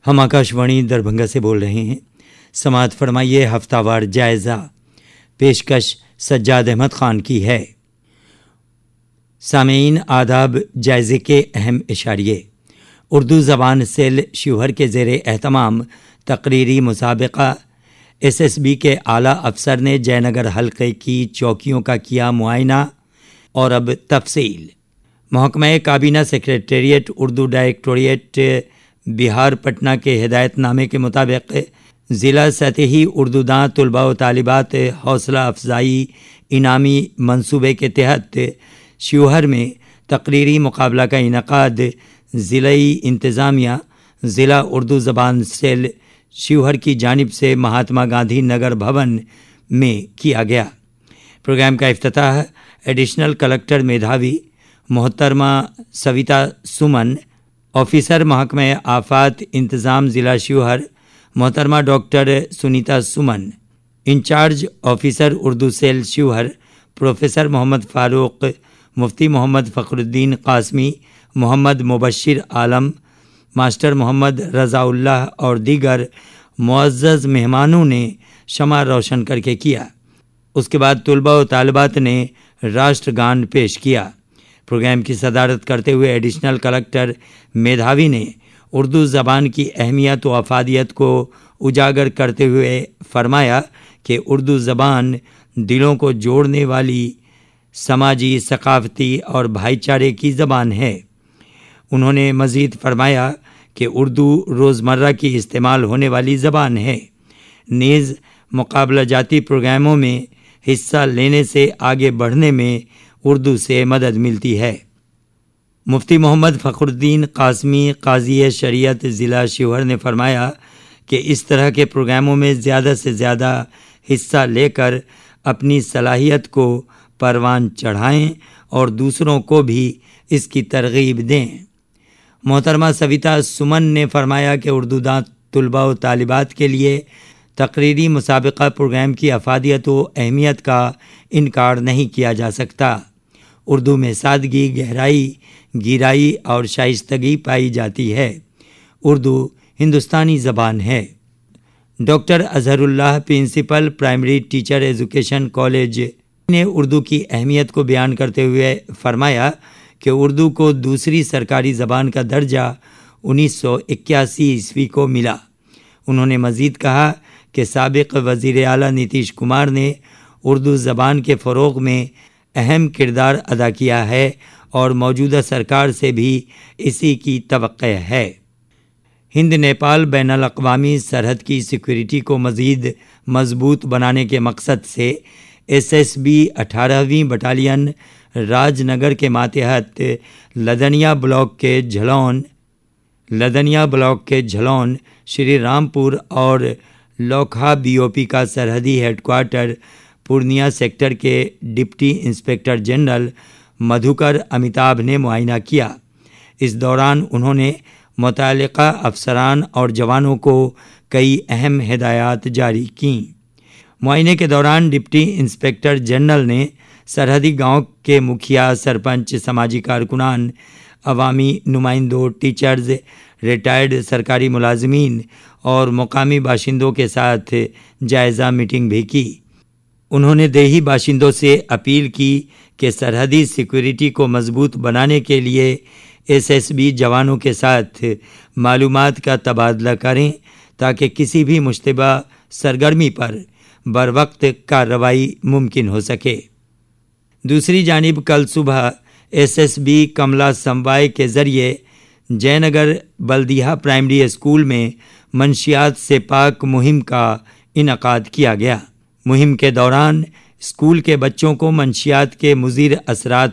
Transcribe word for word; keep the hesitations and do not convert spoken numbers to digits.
ہم آکاشوانی دربھنگا سے بول رہے ہیں۔ سماعت فرمائیے ہفتہ وار جائزہ، پیشکش سجاد احمد خان کی ہے۔ سامعین، آداب، جائزے کے اہم اشاریے۔ اردو زبان سیل شیوہر کے زیر اہتمام تقریری مسابقہ ایس ایس بی کے اعلیٰ افسر نے جے نگر حلقے کی چوکیوں کا کیا معائنہ، اور اب تفصیل۔ محکمہ کابینہ سیکریٹریٹ اردو ڈائریکٹوریٹ بہار پٹنہ کے ہدایت نامے کے مطابق ضلع سطحی اردو داں طلباء و طالبات حوصلہ افزائی انعامی منصوبے کے تحت شیوہر میں تقریری مقابلہ کا انعقاد ضلعی انتظامیہ ضلع اردو زبان سیل شیوہر کی جانب سے مہاتما گاندھی نگر بھون میں کیا گیا۔ پروگرام کا افتتاح ایڈیشنل کلکٹر میدھاوی محترمہ سویتا سمن، آفیسر محکمہ آفات انتظام ضلع شیوہر محترمہ ڈاکٹر سنیتا سمن، incharge officer Urdu cell Sheohar professor محمد فاروق، مفتی محمد فخر الدین قاسمی، محمد مبشر عالم، ماسٹر محمد رضا اللہ اور دیگر معزز مہمانوں نے شمع روشن کر کے کیا۔ اس کے بعد طلباء و طالبات نے راشٹر گان پیش کیا۔ پروگرام کی صدارت کرتے ہوئے ایڈیشنل کلکٹر میدھاوی نے اردو زبان کی اہمیت و افادیت کو اجاگر کرتے ہوئے فرمایا کہ اردو زبان دلوں کو جوڑنے والی سماجی، ثقافتی اور بھائی چارے کی زبان ہے۔ انہوں نے مزید فرمایا کہ اردو روزمرہ کی استعمال ہونے والی زبان ہے، نیز مقابلہ جاتی پروگراموں میں حصہ لینے سے آگے بڑھنے میں اردو سے مدد ملتی ہے۔ مفتی محمد فخر الدین قاسمی قاضی شریعت ضلع شیوہر نے فرمایا کہ اس طرح کے پروگراموں میں زیادہ سے زیادہ حصہ لے کر اپنی صلاحیت کو پروان چڑھائیں اور دوسروں کو بھی اس کی ترغیب دیں۔ محترمہ سویتا سمن نے فرمایا کہ اردو داں طلباء و طالبات کے لیے تقریری مسابقہ پروگرام کی افادیت و اہمیت کا انکار نہیں کیا جا سکتا۔ اردو میں سادگی، گہرائی، گیرائی اور شائستگی پائی جاتی ہے۔ اردو ہندوستانی زبان ہے۔ ڈاکٹر اظہر اللہ، principal primary teacher education college نے اردو کی اہمیت کو بیان کرتے ہوئے فرمایا کہ اردو کو دوسری سرکاری زبان کا درجہ انیس سو اکیاسی عیسوی کو ملا۔ انہوں نے مزید کہا کہ سابق وزیر اعلیٰ نتیش کمار نے اردو زبان کے فروغ میں اہم کردار ادا کیا ہے اور موجودہ سرکار سے بھی اسی کی توقع ہے۔ ہند نیپال بین الاقوامی سرحد کی سیکورٹی کو مزید مضبوط بنانے کے مقصد سے ایس ایس بی اٹھارہویں بٹالین راج نگر کے ماتحت لدنیا بلاک کے جھلون لدنیا بلاک کے جھلون شری رامپور اور لوکھا بی او پی کا سرحدی ہیڈ کوارٹر پورنیا سیکٹر کے ڈپٹی انسپکٹر جنرل مدھوکر امیتابھ نے معائنہ کیا۔ اس دوران انہوں نے متعلقہ افسران اور جوانوں کو کئی اہم ہدایات جاری کیں۔ معائنے کے دوران ڈپٹی انسپکٹر جنرل نے سرحدی گاؤں کے مکھیا، سرپنچ، سماجی کارکنان، عوامی نمائندوں، ٹیچرز، ریٹائرڈ سرکاری ملازمین اور مقامی باشندوں کے ساتھ جائزہ میٹنگ بھی کی۔ انہوں نے دیہی باشندوں سے اپیل کی کہ سرحدی سیکورٹی کو مضبوط بنانے کے لیے ایس ایس بی جوانوں کے ساتھ معلومات کا تبادلہ کریں تاکہ کسی بھی مشتبہ سرگرمی پر بروقت کارروائی ممکن ہو سکے۔ دوسری جانب کل صبح ایس ایس بی کملا سموائے کے ذریعے جے نگر بلدیہ پرائمری اسکول میں منشیات سے پاک مہم کا انعقاد کیا گیا۔ مہم کے دوران اسکول کے بچوں کو منشیات کے مضر اثرات